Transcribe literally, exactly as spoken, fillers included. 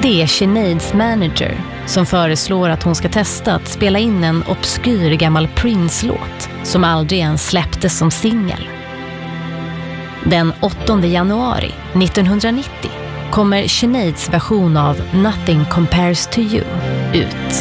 Det är Sinéads manager som föreslår att hon ska testa att spela in en obskyr gammal Prince-låt som aldrig ens släpptes som singel. Den åttonde januari nittonhundranittio kommer Sinéads version av Nothing Compares to You ut.